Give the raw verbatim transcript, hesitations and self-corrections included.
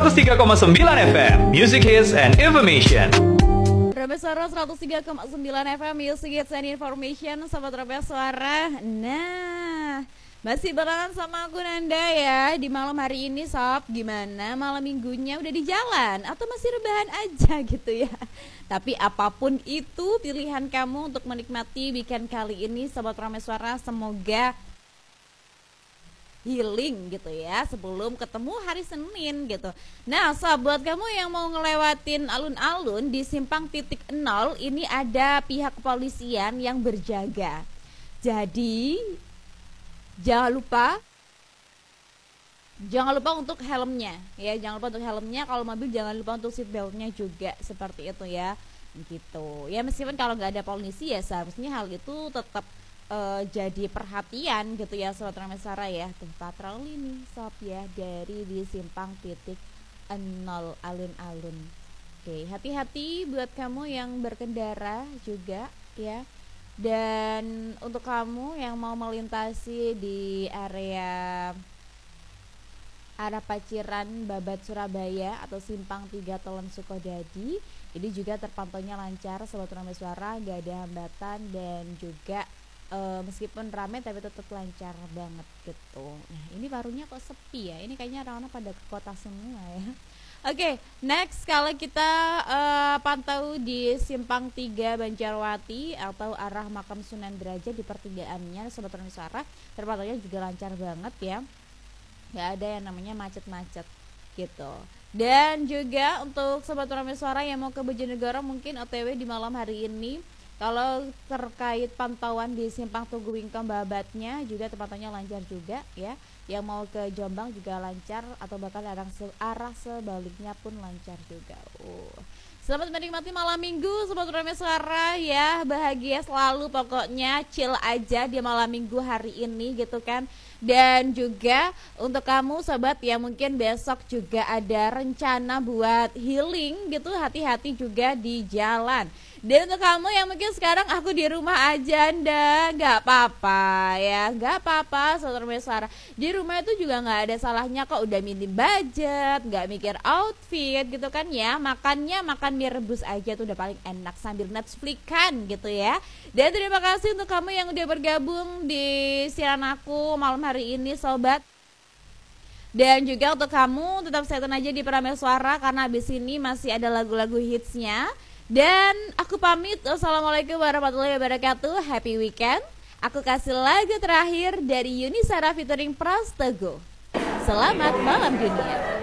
seratus tiga koma sembilan F M, Music Hits and Information. Raba Suara seratus tiga koma sembilan F M, Music Hits and Information, Sobat Raba Suara. Nah, masih barengan sama aku Nanda ya di malam hari ini Sob. Gimana malam minggunya, udah di jalan atau masih rebahan aja gitu ya? Tapi apapun itu pilihan kamu untuk menikmati weekend kali ini Sobat Raba Suara, semoga healing gitu ya sebelum ketemu hari Senin gitu. Nah Sob, buat kamu yang mau ngelewatin alun-alun di simpang titik nol, ini ada pihak kepolisian yang berjaga. Jadi jangan lupa Jangan lupa untuk helmnya ya, jangan lupa untuk helmnya. Kalau mobil jangan lupa untuk seat beltnya juga, seperti itu ya. Gitu. Ya meskipun kalau nggak ada polisi ya seharusnya hal itu tetap Uh, jadi perhatian gitu ya Sobat Ramesara ya. Tuh patroli nih Sob ya dari di simpang titik nol alun-alun. Oke, hati-hati buat kamu yang berkendara juga ya. Dan untuk kamu yang mau melintasi di area arah Paciran Babat Surabaya atau simpang tiga Tolon Sukodadi, ini juga terpantaunya lancar Sobat Ramesara, gak ada hambatan dan juga Uh, meskipun ramai tapi tetap lancar banget gitu. Nah ini barunya kok sepi ya, ini kayaknya orang-orang pada ke kota semua ya. Oke, okay, next kalau kita uh, pantau di simpang tiga Banjarwati atau arah makam Sunan Derajat di pertigaannya Sobat Ramesara, terpantaunya juga lancar banget ya, nggak ada yang namanya macet-macet gitu. Dan juga untuk Sobat Ramesara yang mau ke Bojonegoro mungkin O T W di malam hari ini, kalau terkait pantauan di simpang Tugu Wingkong Babatnya juga tempatnya lancar juga ya. Yang mau ke Jombang juga lancar, atau bahkan arah, se- arah sebaliknya pun lancar juga. uh. Selamat menikmati malam minggu Sobat Ramesara ya. Bahagia selalu pokoknya, chill aja di malam minggu hari ini gitu kan. Dan juga untuk kamu Sobat yang mungkin besok juga ada rencana buat healing gitu, hati-hati juga di jalan. Dan untuk kamu yang mungkin sekarang aku di rumah aja Anda, gak apa-apa ya, gak apa-apa Sobat Ramesara. Di rumah itu juga gak ada salahnya kok, udah minim budget, gak mikir outfit gitu kan ya. Makannya makan mie rebus aja tuh udah paling enak sambil Netflix-kan gitu ya. Dan terima kasih untuk kamu yang udah bergabung di siaran aku malam hari ini Sobat. Dan juga untuk kamu tetap stay tune aja di Prameswara karena abis ini masih ada lagu-lagu hitsnya. Dan aku pamit, wassalamualaikum warahmatullahi wabarakatuh. Happy weekend. Aku kasih lagu terakhir dari Yuni Sara featuring Prastogo, Selamat Malam Dunia.